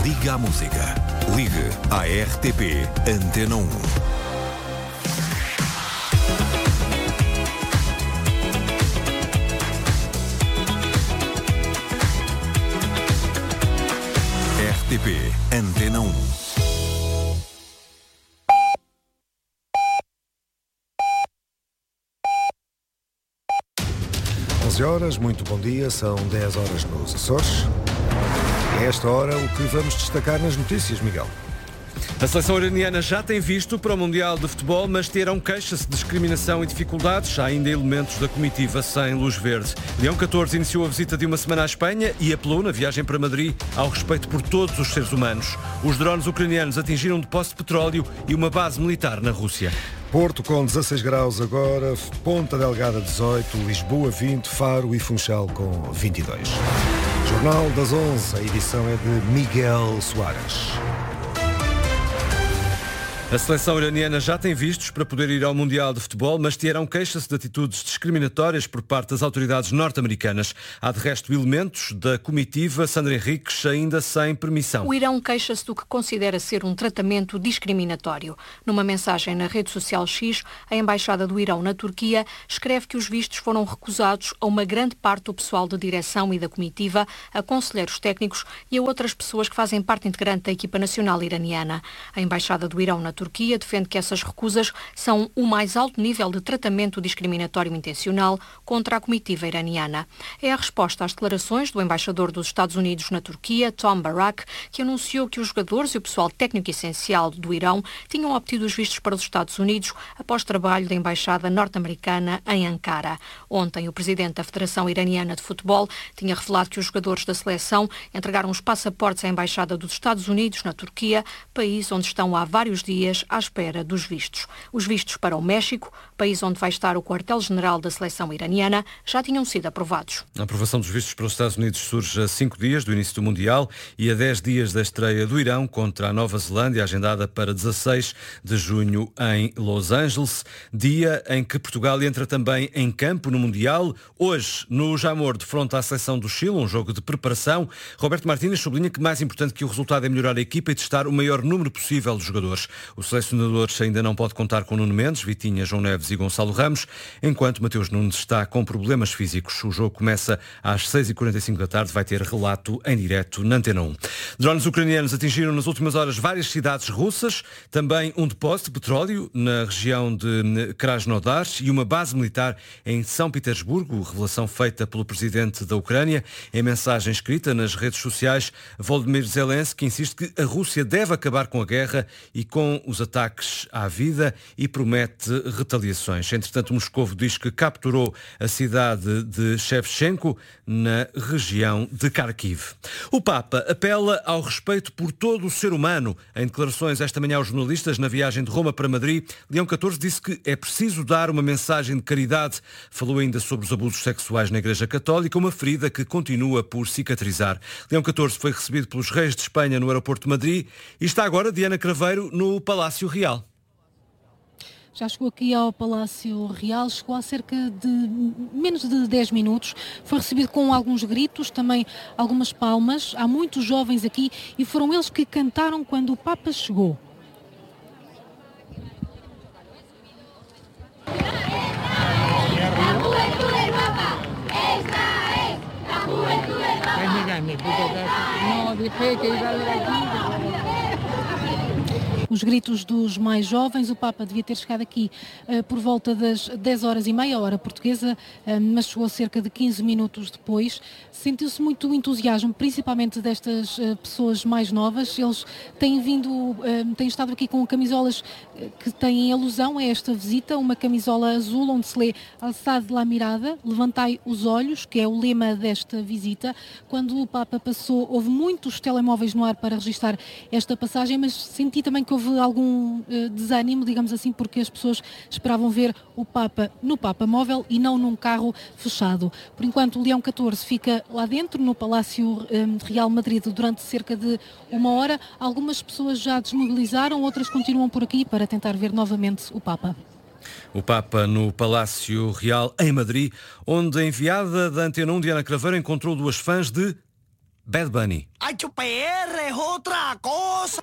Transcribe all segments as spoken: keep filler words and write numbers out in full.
ligue à música. Ligue à R T P Antena um. R T P Antena um. onze horas, muito bom dia, são dez horas nos Açores. A esta hora, o que vamos destacar nas notícias, Miguel? A seleção iraniana já tem visto para o Mundial de Futebol, mas Teherão queixa-se de discriminação e dificuldades. Há ainda elementos da comitiva sem luz verde. Leão catorze iniciou a visita de uma semana à Espanha e apelou na viagem para Madrid ao respeito por todos os seres humanos. Os drones ucranianos atingiram um depósito de petróleo e uma base militar na Rússia. Porto com dezasseis graus agora, Ponta Delgada dezoito, Lisboa vinte, Faro e Funchal com vinte e dois. Jornal das onze, a edição é de Miguel Soares. A seleção iraniana já tem vistos para poder ir ao Mundial de Futebol, mas Teherão queixa-se de atitudes discriminatórias por parte das autoridades norte-americanas. Há de resto elementos da comitiva Sandra Henriques ainda sem permissão. O Irão queixa-se do que considera ser um tratamento discriminatório. Numa mensagem na rede social X, a Embaixada do Irão na Turquia escreve que os vistos foram recusados a uma grande parte do pessoal de direção e da comitiva, a conselheiros técnicos e a outras pessoas que fazem parte integrante da equipa nacional iraniana. A Embaixada do Irão na Turquia defende que essas recusas são o mais alto nível de tratamento discriminatório intencional contra a comitiva iraniana. É a resposta às declarações do embaixador dos Estados Unidos na Turquia, Tom Barak, que anunciou que os jogadores e o pessoal técnico essencial do Irão tinham obtido os vistos para os Estados Unidos após trabalho da embaixada norte-americana em Ankara. Ontem, o presidente da Federação Iraniana de Futebol tinha revelado que os jogadores da seleção entregaram os passaportes à embaixada dos Estados Unidos na Turquia, país onde estão há vários dias à espera dos vistos. Os vistos para o México, país onde vai estar o quartel-general da seleção iraniana, já tinham sido aprovados. A aprovação dos vistos para os Estados Unidos surge a cinco dias do início do Mundial e a dez dias da estreia do Irão contra a Nova Zelândia, agendada para dezasseis de junho em Los Angeles, dia em que Portugal entra também em campo no Mundial. Hoje, no Jamor, defronta a seleção do Chile, um jogo de preparação. Roberto Martínez sublinha que mais importante que o resultado é melhorar a equipa e testar o maior número possível de jogadores. O selecionador ainda não pode contar com Nuno Mendes, Vitinha, João Neves e Gonçalo Ramos, enquanto Mateus Nunes está com problemas físicos. O jogo começa às seis e quarenta e cinco da tarde, vai ter relato em direto na Antena um. Drones ucranianos atingiram nas últimas horas várias cidades russas, também um depósito de petróleo na região de Krasnodar e uma base militar em São Petersburgo, revelação feita pelo presidente da Ucrânia. Em mensagem escrita nas redes sociais, Volodymyr Zelensky insiste que a Rússia deve acabar com a guerra e com os ataques à vida e promete retaliações. Entretanto, Moscovo diz que capturou a cidade de Shevchenko, na região de Kharkiv. O Papa apela ao respeito por todo o ser humano. Em declarações esta manhã aos jornalistas na viagem de Roma para Madrid, Leão catorze disse que é preciso dar uma mensagem de caridade. Falou ainda sobre os abusos sexuais na Igreja Católica, uma ferida que continua por cicatrizar. Leão catorze foi recebido pelos reis de Espanha no aeroporto de Madrid e está agora, Diana Craveiro, no Palácio Real. Já chegou aqui ao Palácio Real, chegou há cerca de menos de dez minutos, foi recebido com alguns gritos, também algumas palmas. Há muitos jovens aqui e foram eles que cantaram quando o Papa chegou. Os gritos dos mais jovens. O Papa devia ter chegado aqui uh, por volta das dez horas e meia, hora portuguesa, uh, mas chegou cerca de quinze minutos depois. Sentiu-se muito entusiasmo, principalmente destas uh, pessoas mais novas. Eles têm vindo, uh, têm estado aqui com camisolas uh, que têm alusão a esta visita, uma camisola azul onde se lê Alçad la mirada, levantai os olhos, que é o lema desta visita. Quando o Papa passou, houve muitos telemóveis no ar para registar esta passagem, mas senti também que houve algum uh, desânimo, digamos assim, porque as pessoas esperavam ver o Papa no Papa Móvel e não num carro fechado. Por enquanto, o Leão catorze fica lá dentro, no Palácio um, Real Madrid, durante cerca de uma hora. Algumas pessoas já desmobilizaram, outras continuam por aqui para tentar ver novamente o Papa. O Papa no Palácio Real, em Madrid, onde a enviada da Antena um, Diana Craveiro, encontrou duas fãs de Bad Bunny. Ay, P R es outra coisa.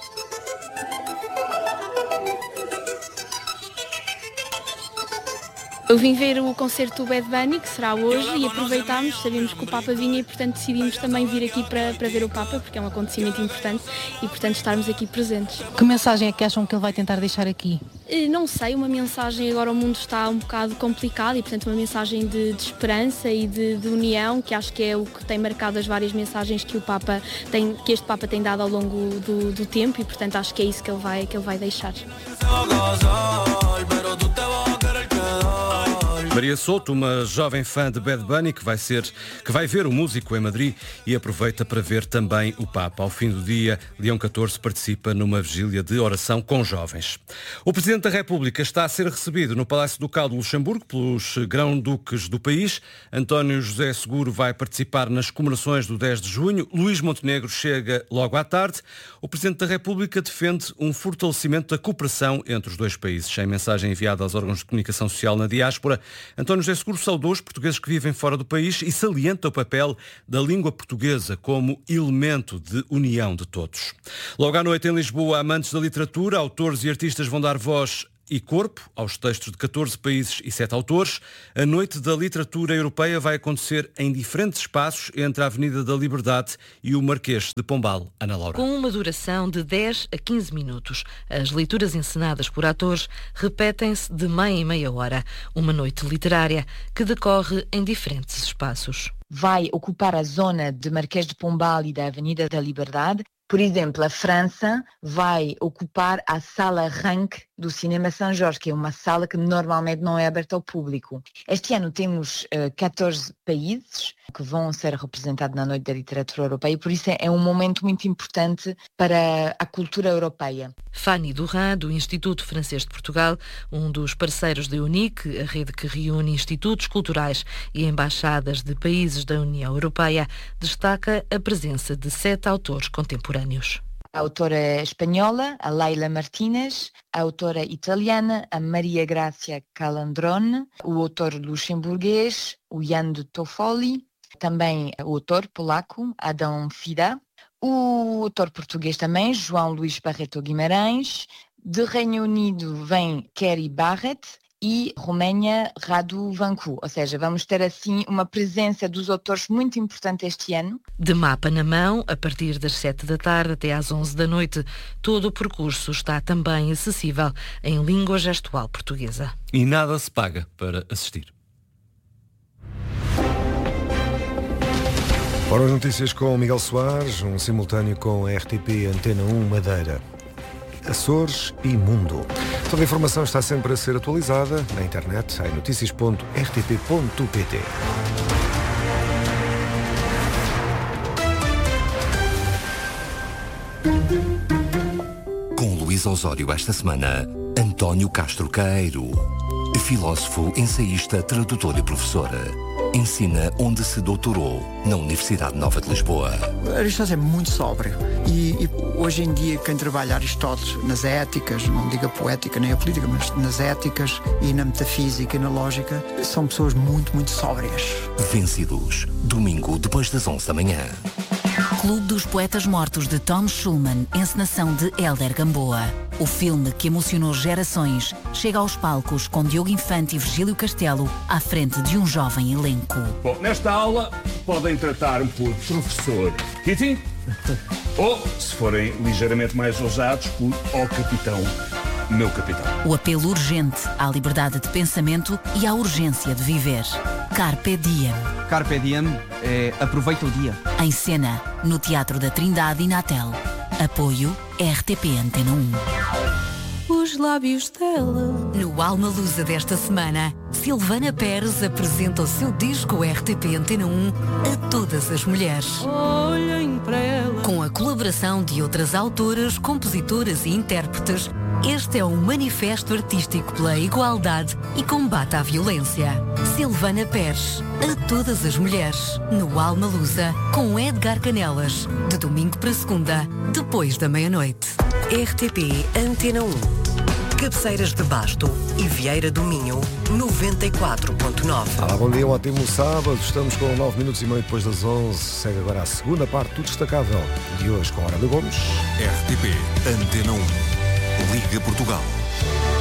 Eu vim ver o concerto do Bad Bunny, que será hoje, e aproveitámos, sabíamos que o Papa vinha e, portanto, decidimos também vir aqui para, para ver o Papa, porque é um acontecimento importante e, portanto, estarmos aqui presentes. Que mensagem é que acham que ele vai tentar deixar aqui? Não sei, uma mensagem, agora o mundo está um bocado complicado e, portanto, uma mensagem de, de esperança e de, de união, que acho que é o que tem marcado as várias mensagens que o Papa tem, que este Papa tem dado ao longo do, do tempo e, portanto, acho que é isso que ele vai, que ele vai deixar. Maria Souto, uma jovem fã de Bad Bunny que vai, ser, que vai ver o músico em Madrid e aproveita para ver também o Papa. Ao fim do dia, Leão catorze participa numa vigília de oração com jovens. O Presidente da República está a ser recebido no Palácio Ducal de Luxemburgo pelos grão-duques do país. António José Seguro vai participar nas comemorações do dez de junho. Luís Montenegro chega logo à tarde. O Presidente da República defende um fortalecimento da cooperação entre os dois países. Em mensagem enviada aos órgãos de comunicação social na diáspora, António José Seguro saudou os portugueses que vivem fora do país e salienta o papel da língua portuguesa como elemento de união de todos. Logo à noite em Lisboa, amantes da literatura, autores e artistas vão dar voz e corpo aos textos de catorze países e sete autores. A Noite da Literatura Europeia vai acontecer em diferentes espaços entre a Avenida da Liberdade e o Marquês de Pombal. Ana Laura. Com uma duração de dez a quinze minutos, as leituras encenadas por atores repetem-se de meia em meia hora. Uma noite literária que decorre em diferentes espaços. Vai ocupar a zona de Marquês de Pombal e da Avenida da Liberdade. Por exemplo, a França vai ocupar a Sala Rank do Cinema São Jorge, que é uma sala que normalmente não é aberta ao público. Este ano temos uh, catorze países que vão ser representados na Noite da Literatura Europeia, e por isso é um momento muito importante para a cultura europeia. Fanny Durand, do Instituto Francês de Portugal, um dos parceiros da UNIC, a rede que reúne institutos culturais e embaixadas de países da União Europeia, destaca a presença de sete autores contemporâneos. A autora espanhola, a Leila Martínez, a autora italiana, a Maria Grazia Calandrone, o autor luxemburguês, o Jan de Toffoli, também o autor polaco, Adam Fida, o autor português também, João Luís Barreto Guimarães, de Reino Unido vem Kerry Barrett e Roménia Radu Vancu, ou seja, vamos ter assim uma presença dos autores muito importante este ano. De mapa na mão, a partir das sete da tarde até às onze da noite, todo o percurso está também acessível em língua gestual portuguesa. E nada se paga para assistir. Ora, as notícias com Miguel Soares, um simultâneo com a R T P Antena um Madeira, Açores e Mundo. Toda a informação está sempre a ser atualizada na internet em notícias ponto r t p ponto p t. Com Luís Osório esta semana, António Castro Caeiro, filósofo, ensaísta, tradutor e professor. Ensina onde se doutorou, na Universidade Nova de Lisboa. Aristóteles é muito sóbrio e, e hoje em dia quem trabalha Aristóteles nas éticas, não digo a poética nem a política, mas nas éticas e na metafísica e na lógica, são pessoas muito, muito sóbrias. Vencidos, domingo depois das onze da manhã. Clube dos Poetas Mortos de Tom Schulman, encenação de Hélder Gamboa. O filme que emocionou gerações chega aos palcos com Diogo Infante e Virgílio Castelo à frente de um jovem elenco. Bom, nesta aula podem tratar-me por professor Kitty ou, se forem ligeiramente mais ousados, por ó capitão, meu capitão. O apelo urgente à liberdade de pensamento e à urgência de viver. Carpe Diem. Carpe Diem é aproveita o dia. Em cena, no Teatro da Trindade e Natel. Apoio R T P Antena um. Os lábios dela. No Alma Lusa desta semana, Silvana Pérez apresenta o seu disco R T P Antena um a todas as mulheres. Olhem para ela. Com a colaboração de outras autoras, compositoras e intérpretes, este é um manifesto artístico pela igualdade e combate à violência. Silvana Pérez, a todas as mulheres, no Alma Lusa, com Edgar Canelas, de domingo para segunda, depois da meia-noite. R T P Antena um. Cabeceiras de Basto e Vieira do Minho, noventa e quatro ponto nove. Olá, bom dia, um ótimo sábado. Estamos com nove minutos e meio depois das onze. Segue agora a segunda parte do Destacável de hoje com Aurélio Gomes. R T P Antena um. Liga Portugal.